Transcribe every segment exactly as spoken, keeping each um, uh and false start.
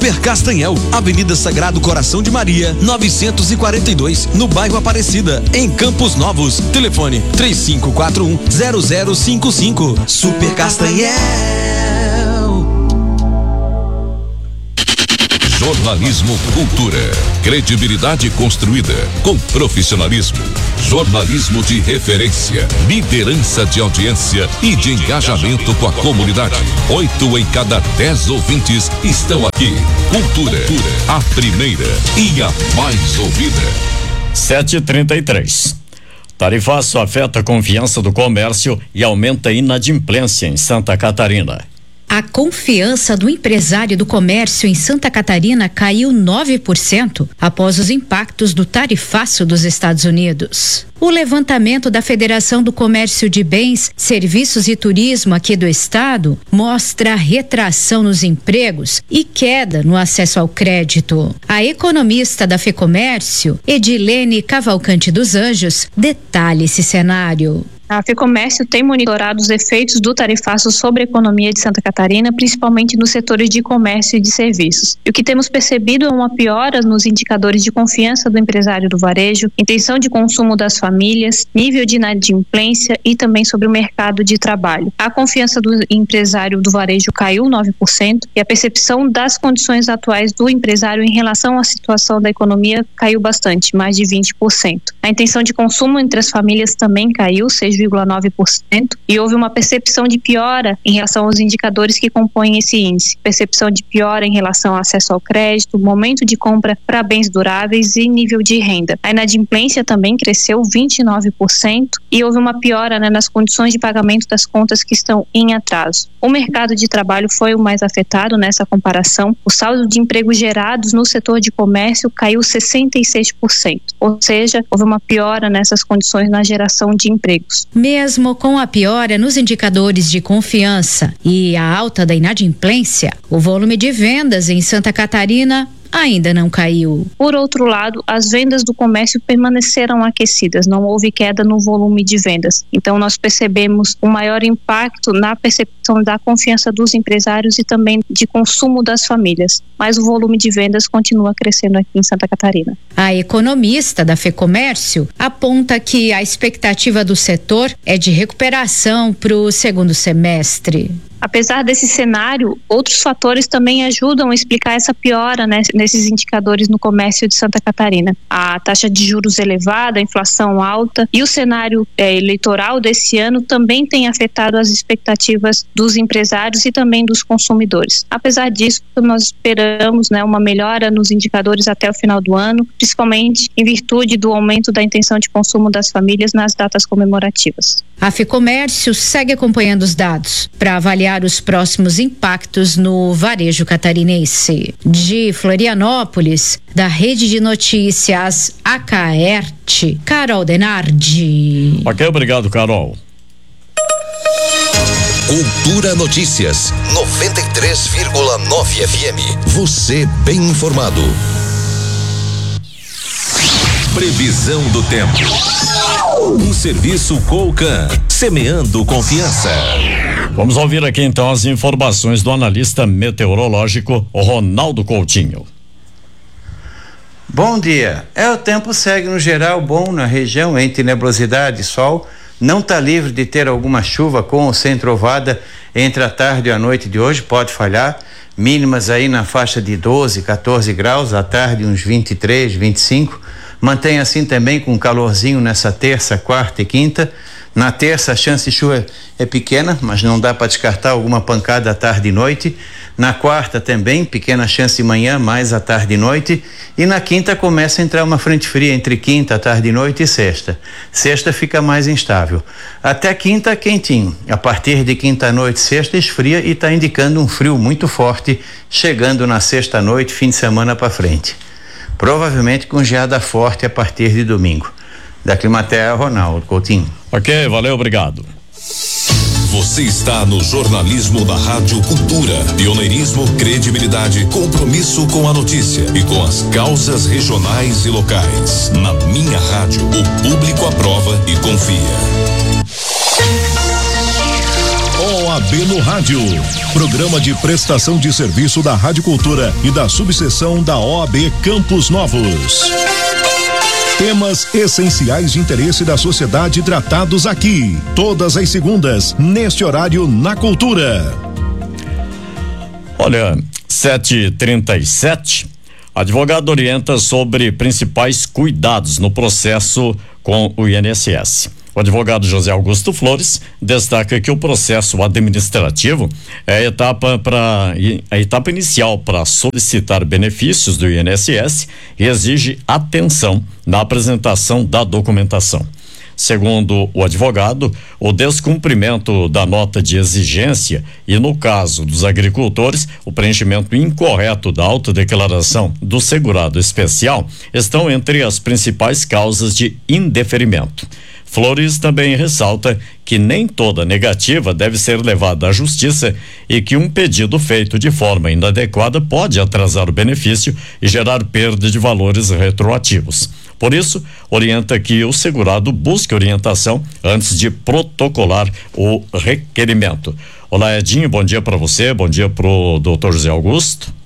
Super Castanhel, Avenida Sagrado Coração de Maria, novecentos e quarenta e dois, no bairro Aparecida, em Campos Novos. Telefone três cinco quatro um zero zero cinco cinco. Super Castanhel. Jornalismo Cultura. Credibilidade construída com profissionalismo. Jornalismo de referência. Liderança de audiência e de engajamento com a comunidade. Oito em cada dez ouvintes estão aqui. Cultura, a primeira e a mais ouvida. sete e trinta e três. Tarifaço afeta a confiança do comércio e aumenta a inadimplência em Santa Catarina. A confiança do empresário do comércio em Santa Catarina caiu nove por cento após os impactos do tarifaço dos Estados Unidos. O levantamento da Federação do Comércio de Bens, Serviços e Turismo aqui do estado mostra retração nos empregos e queda no acesso ao crédito. A economista da FEComércio, Edilene Cavalcante dos Anjos, detalha esse cenário. A FEComércio tem monitorado os efeitos do tarifaço sobre a economia de Santa Catarina, principalmente nos setores de comércio e de serviços. E o que temos percebido é uma piora nos indicadores de confiança do empresário do varejo, intenção de consumo das famílias, nível de inadimplência e também sobre o mercado de trabalho. A confiança do empresário do varejo caiu nove por cento e a percepção das condições atuais do empresário em relação à situação da economia caiu bastante, mais de vinte por cento. A intenção de consumo entre as famílias também caiu, seis vírgula nove por cento, e houve uma percepção de piora em relação aos indicadores que compõem esse índice. Percepção de piora em relação ao acesso ao crédito, momento de compra para bens duráveis e nível de renda. A inadimplência também cresceu vinte e nove por cento e houve uma piora, né, nas condições de pagamento das contas que estão em atraso. O mercado de trabalho foi o mais afetado nessa comparação. O saldo de empregos gerados no setor de comércio caiu sessenta e seis por cento, ou seja, houve uma piora nessas condições na geração de empregos. Mesmo com a piora nos indicadores de confiança e a alta da inadimplência, o volume de vendas em Santa Catarina ainda não caiu. Por outro lado, as vendas do comércio permaneceram aquecidas, não houve queda no volume de vendas. Então nós percebemos um maior impacto na percepção da confiança dos empresários e também de consumo das famílias, mas o volume de vendas continua crescendo aqui em Santa Catarina. A economista da FEComércio aponta que a expectativa do setor é de recuperação para o segundo semestre. Apesar desse cenário, outros fatores também ajudam a explicar essa piora, né, nesses indicadores no comércio de Santa Catarina. A taxa de juros elevada, a inflação alta e o cenário é, eleitoral desse ano também tem afetado as expectativas dos empresários e também dos consumidores. Apesar disso, nós esperamos, né, uma melhora nos indicadores até o final do ano, principalmente em virtude do aumento da intenção de consumo das famílias nas datas comemorativas. A FEComércio segue acompanhando os dados para avaliar os próximos impactos no varejo catarinense. De Florianópolis, da Rede de Notícias Acaerte, Carol Denardi. Ok, obrigado, Carol. Cultura Notícias, noventa e três vírgula nove F M. Você bem informado. Previsão do tempo. Um serviço Colcan, semeando confiança. Vamos ouvir aqui então as informações do analista meteorológico Ronaldo Coutinho. Bom dia. É, o tempo segue no geral bom na região, entre nebulosidade e sol. Não está livre de ter alguma chuva com ou sem trovada entre a tarde e a noite de hoje, pode falhar. Mínimas aí na faixa de doze, quatorze graus, à tarde uns vinte e três, vinte e cinco. Mantém assim também com calorzinho nessa terça, quarta e quinta. Na terça a chance de chuva é pequena, mas não dá para descartar alguma pancada à tarde e noite. Na quarta também, pequena chance de manhã, mais à tarde e noite. E na quinta começa a entrar uma frente fria entre quinta, tarde e noite e sexta. Sexta fica mais instável. Até quinta quentinho. A partir de quinta noite, sexta esfria e está indicando um frio muito forte, chegando na sexta noite, fim de semana para frente. Provavelmente com geada forte a partir de domingo. Da Climaterra, Ronaldo Coutinho. Ok, valeu, obrigado. Você está no jornalismo da Rádio Cultura. Pioneirismo, credibilidade, compromisso com a notícia e com as causas regionais e locais. Na minha rádio, o público aprova e confia. Com a B no Rádio. Programa de prestação de serviço da Rádio Cultura e da subseção da O A B Campos Novos. Temas essenciais de interesse da sociedade tratados aqui, todas as segundas, neste horário na Cultura. Olha, sete e trinta e sete, advogado orienta sobre principais cuidados no processo com o I N S S. O advogado José Augusto Flores destaca que o processo administrativo é a etapa para a etapa inicial para solicitar benefícios do I N S S e exige atenção na apresentação da documentação. Segundo o advogado, o descumprimento da nota de exigência e, no caso dos agricultores, o preenchimento incorreto da autodeclaração do segurado especial estão entre as principais causas de indeferimento. Flores também ressalta que nem toda negativa deve ser levada à justiça e que um pedido feito de forma inadequada pode atrasar o benefício e gerar perda de valores retroativos. Por isso, orienta que o segurado busque orientação antes de protocolar o requerimento. Olá, Edinho, bom dia para você, bom dia pro doutor José Augusto.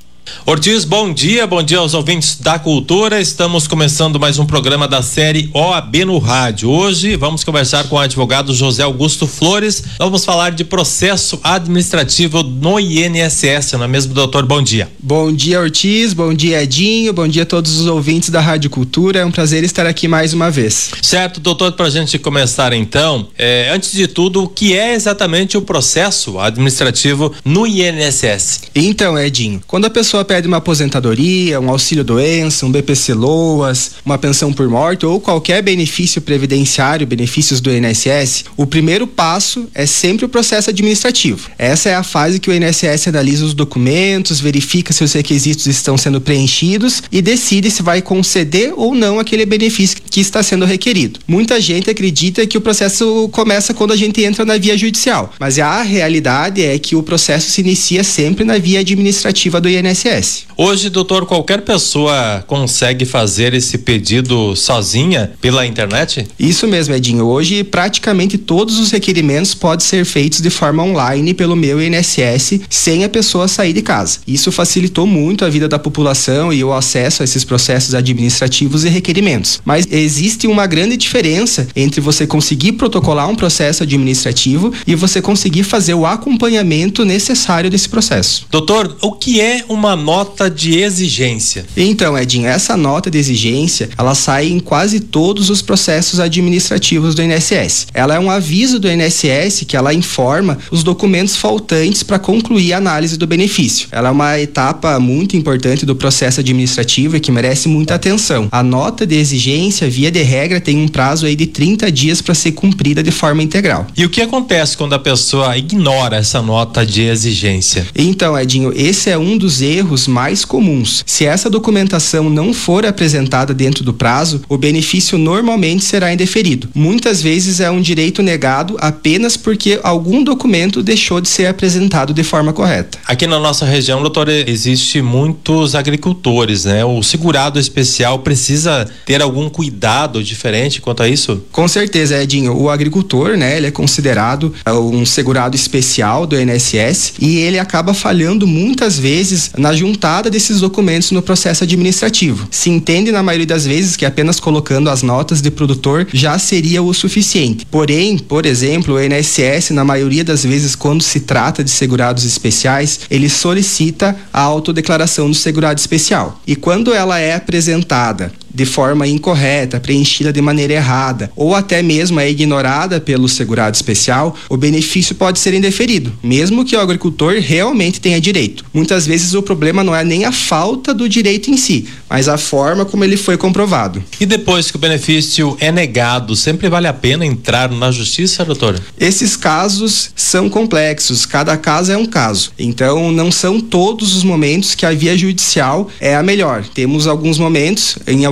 Ortiz, bom dia, bom dia aos ouvintes da Cultura. Estamos começando mais um programa da série O A B no Rádio. Hoje vamos conversar com o advogado José Augusto Flores. Vamos falar de processo administrativo no I N S S, não é mesmo, doutor? Bom dia. Bom dia, Ortiz, bom dia, Edinho, bom dia a todos os ouvintes da Rádio Cultura. É um prazer estar aqui mais uma vez. Certo, doutor, para a gente começar então, é, antes de tudo, o que é exatamente o processo administrativo no I N S S? Então, Edinho, quando a pessoa pessoa pede uma aposentadoria, um auxílio-doença, um B P C-Loas, uma pensão por morte ou qualquer benefício previdenciário, benefícios do I N S S, o primeiro passo é sempre o processo administrativo. Essa é a fase que o I N S S analisa os documentos, verifica se os requisitos estão sendo preenchidos e decide se vai conceder ou não aquele benefício que está sendo requerido. Muita gente acredita que o processo começa quando a gente entra na via judicial, mas a realidade é que o processo se inicia sempre na via administrativa do I N S S. Hoje, doutor, qualquer pessoa consegue fazer esse pedido sozinha pela internet? Isso mesmo, Edinho. Hoje, praticamente todos os requerimentos podem ser feitos de forma online pelo meu I N S S, sem a pessoa sair de casa. Isso facilitou muito a vida da população e o acesso a esses processos administrativos e requerimentos. Mas existe uma grande diferença entre você conseguir protocolar um processo administrativo e você conseguir fazer o acompanhamento necessário desse processo. Doutor, o que é uma nota de exigência? Então, Edinho, essa nota de exigência, ela sai em quase todos os processos administrativos do I N S S. Ela é um aviso do I N S S que ela informa os documentos faltantes para concluir a análise do benefício. Ela é uma etapa muito importante do processo administrativo e que merece muita atenção. A nota de exigência, via de regra, tem um prazo aí de trinta dias para ser cumprida de forma integral. E o que acontece quando a pessoa ignora essa nota de exigência? Então, Edinho, esse é um dos erros mais comuns. Se essa documentação não for apresentada dentro do prazo, o benefício normalmente será indeferido. Muitas vezes é um direito negado apenas porque algum documento deixou de ser apresentado de forma correta. Aqui na nossa região, doutor, existe muitos agricultores, né? O segurado especial precisa ter algum cuidado diferente quanto a isso? Com certeza, Edinho. O agricultor, né, ele é considerado um segurado especial do I N S S e ele acaba falhando muitas vezes na juntada desses documentos no processo administrativo. Se entende na maioria das vezes que apenas colocando as notas de produtor já seria o suficiente. Porém, por exemplo, o I N S S, na maioria das vezes, quando se trata de segurados especiais, ele solicita a autodeclaração do segurado especial. E quando ela é apresentada de forma incorreta, preenchida de maneira errada, ou até mesmo é ignorada pelo segurado especial, o benefício pode ser indeferido, mesmo que o agricultor realmente tenha direito. Muitas vezes o problema não é nem a falta do direito em si, mas a forma como ele foi comprovado. E depois que o benefício é negado, sempre vale a pena entrar na justiça, doutor? Esses casos são complexos, cada caso é um caso. Então, não são todos os momentos que a via judicial é a melhor. Temos alguns momentos, em alguns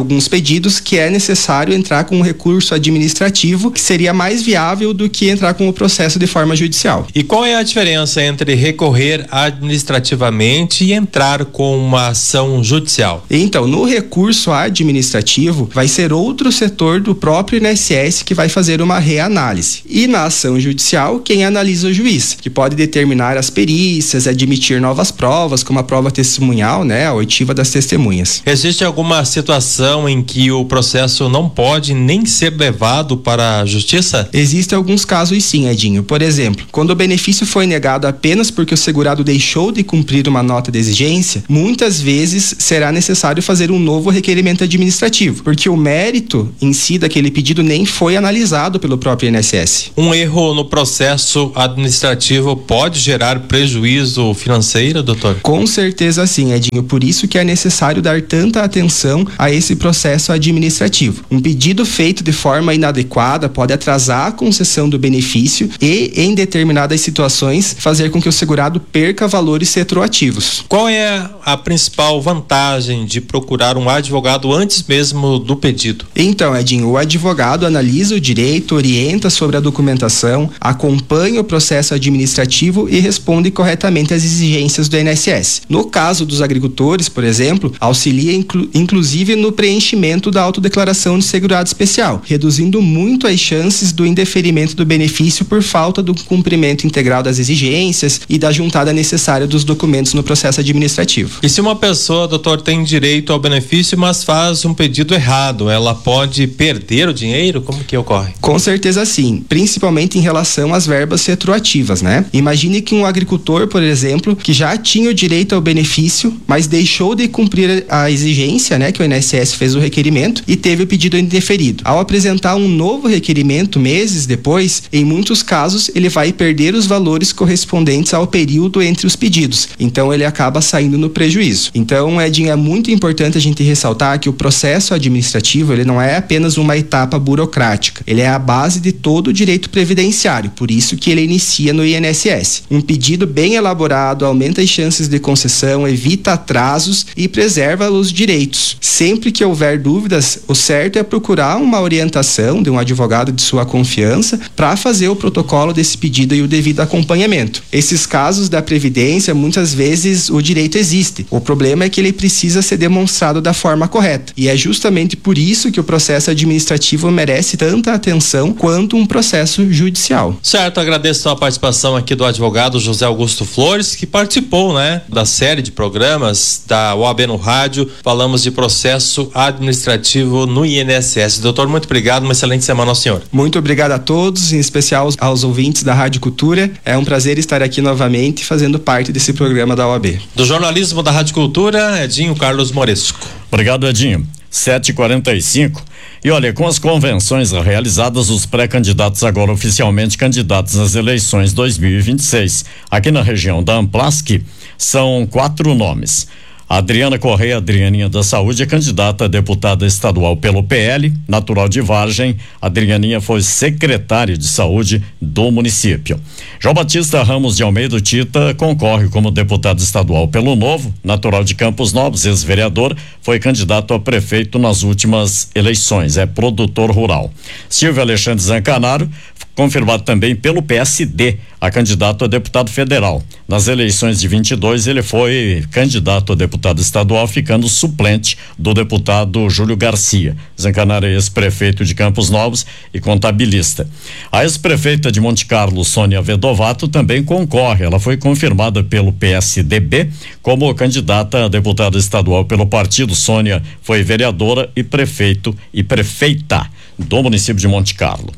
alguns pedidos que é necessário entrar com um recurso administrativo, que seria mais viável do que entrar com o processo de forma judicial. E qual é a diferença entre recorrer administrativamente e entrar com uma ação judicial? Então, no recurso administrativo, vai ser outro setor do próprio I N S S que vai fazer uma reanálise. E na ação judicial, quem analisa o juiz, que pode determinar as perícias, admitir novas provas, como a prova testemunhal, né, a oitiva das testemunhas. Existe alguma situação em que o processo não pode nem ser levado para a justiça? Existem alguns casos sim, Edinho. Por exemplo, quando o benefício foi negado apenas porque o segurado deixou de cumprir uma nota de exigência, muitas vezes será necessário fazer um novo requerimento administrativo, porque o mérito em si daquele pedido nem foi analisado pelo próprio I N S S. Um erro no processo administrativo pode gerar prejuízo financeiro, doutor? Com certeza sim, Edinho. Por isso que é necessário dar tanta atenção a esse processo administrativo. Um pedido feito de forma inadequada pode atrasar a concessão do benefício e, em determinadas situações, fazer com que o segurado perca valores retroativos. Qual é a principal vantagem de procurar um advogado antes mesmo do pedido? Então, Edinho, o advogado analisa o direito, orienta sobre a documentação, acompanha o processo administrativo e responde corretamente às exigências do I N S S. No caso dos agricultores, por exemplo, auxilia inclu- inclusive no preenchimento da autodeclaração de segurado especial, reduzindo muito as chances do indeferimento do benefício por falta do cumprimento integral das exigências e da juntada necessária dos documentos no processo administrativo. E se uma pessoa, doutor, tem direito ao benefício, mas faz um pedido errado, ela pode perder o dinheiro? Como que ocorre? Com certeza sim, principalmente em relação às verbas retroativas, né? Imagine que um agricultor, por exemplo, que já tinha o direito ao benefício, mas deixou de cumprir a exigência, né, que o I N S S fez o requerimento e teve o pedido indeferido. Ao apresentar um novo requerimento meses depois, em muitos casos ele vai perder os valores correspondentes ao período entre os pedidos. Então ele acaba saindo no prejuízo. Então, Edinho, é muito importante a gente ressaltar que o processo administrativo, ele não é apenas uma etapa burocrática. Ele é a base de todo o direito previdenciário, por isso que ele inicia no I N S S. Um pedido bem elaborado aumenta as chances de concessão, evita atrasos e preserva os direitos. Sempre que houver dúvidas, o certo é procurar uma orientação de um advogado de sua confiança para fazer o protocolo desse pedido e o devido acompanhamento. Esses casos da Previdência, muitas vezes o direito existe. O problema é que ele precisa ser demonstrado da forma correta. E é justamente por isso que o processo administrativo merece tanta atenção quanto um processo judicial. Certo, agradeço a participação aqui do advogado José Augusto Flores, que participou, né, da série de programas da O A B no Rádio. Falamos de processo administrativo no I N S S. Doutor, muito obrigado, uma excelente semana ao senhor. Muito obrigado a todos, em especial aos, aos ouvintes da Rádio Cultura. É um prazer estar aqui novamente fazendo parte desse programa da O A B. Do jornalismo da Rádio Cultura, Edinho Carlos Moresco. Obrigado, Edinho. sete e quarenta e cinco. E olha, com as convenções realizadas, os pré-candidatos agora oficialmente candidatos às eleições dois mil e vinte e seis. Aqui na região da Amplasc, são quatro nomes. A Adriana Correia, Adrianinha da Saúde, é candidata a deputada estadual pelo P L, natural de Vargem. Adrianinha foi secretária de saúde do município. João Batista Ramos de Almeida Tita concorre como deputado estadual pelo Novo, natural de Campos Novos, ex-vereador, foi candidato a prefeito nas últimas eleições, é produtor rural. Silvio Alexandre Zancanaro, confirmado também pelo P S D, a candidato a deputado federal. Nas eleições de vinte e dois, ele foi candidato a deputado estadual, ficando suplente do deputado Júlio Garcia. Zancanaro é ex-prefeito de Campos Novos e contabilista. A ex-prefeita de Monte Carlo, Sônia Vedovato, também concorre. Ela foi confirmada pelo P S D B como candidata a deputada estadual pelo partido. Sônia foi vereadora e prefeito e prefeita do município de Monte Carlo.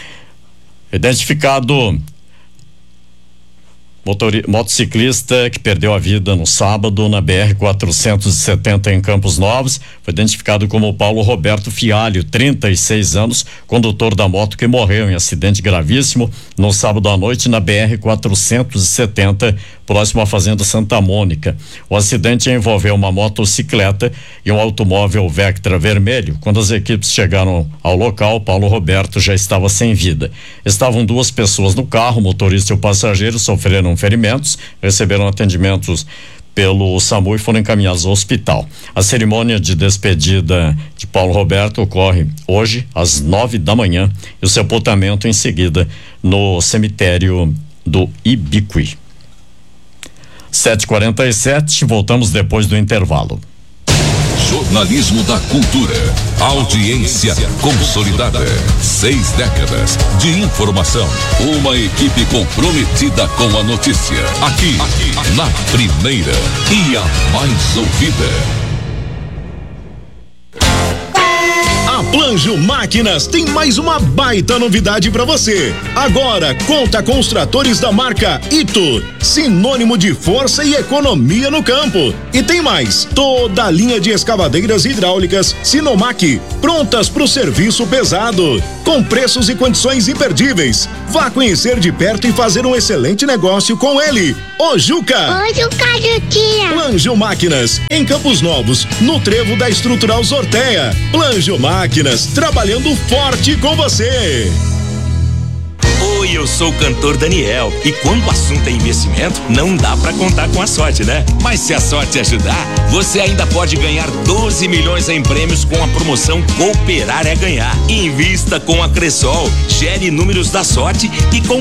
Identificado motori, motociclista que perdeu a vida no sábado na B R quatrocentos e setenta em Campos Novos, foi identificado como Paulo Roberto Fialho, trinta e seis anos, condutor da moto que morreu em acidente gravíssimo no sábado à noite na B R quatrocentos e setenta, próximo à Fazenda Santa Mônica. O acidente envolveu uma motocicleta e um automóvel Vectra vermelho. Quando as equipes chegaram ao local, Paulo Roberto já estava sem vida. Estavam duas pessoas no carro, o motorista e o passageiro sofreram ferimentos, receberam atendimentos pelo SAMU e foram encaminhados ao hospital. A cerimônia de despedida de Paulo Roberto ocorre hoje às nove da manhã e o sepultamento em seguida no cemitério do Ibiqui. sete e quarenta e sete, voltamos depois do intervalo. Jornalismo da Cultura. Audiência consolidada. Seis décadas de informação. Uma equipe comprometida com a notícia. Aqui, aqui na primeira e a mais ouvida. A Planjo Máquinas tem mais uma baita novidade para você. Agora conta com os tratores da marca Ito, sinônimo de força e economia no campo. E tem mais, toda a linha de escavadeiras hidráulicas Sinomac, prontas para o serviço pesado, com preços e condições imperdíveis. Vá conhecer de perto e fazer um excelente negócio com ele, o Juca. Oi, Juca, Juquinha. Planjo Máquinas, em Campos Novos, no trevo da Estrutural Sorteia. Planjo Máquinas, trabalhando forte com você. Oi, eu sou o cantor Daniel e quando o assunto é investimento, não dá pra contar com a sorte, né? Mas se a sorte ajudar, você ainda pode ganhar doze milhões em prêmios com a promoção Cooperar é Ganhar. Invista com a Cressol, gere números da sorte e com